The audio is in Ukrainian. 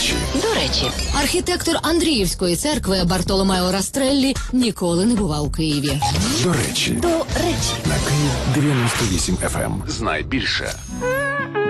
До речі, Архітектор Андріївської церкви Бартоломео Растреллі ніколи не бував у Києві. До речі. до речі. На Київ 98 FM. Знай більше.